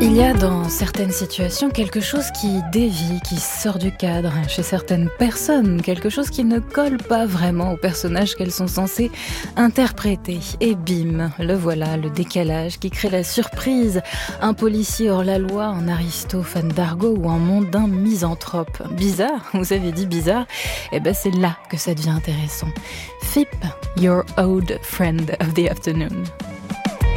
Il y a dans certaines situations quelque chose qui dévie, qui sort du cadre. Chez certaines personnes, quelque chose qui ne colle pas vraiment au personnage qu'elles sont censées interpréter. Et bim, le voilà, le décalage qui crée la surprise. Un policier hors la loi, un aristo fan d'argot ou un mondain misanthrope. Bizarre, vous avez dit bizarre? Eh ben c'est là que ça devient intéressant. FIP, your old friend of the afternoon.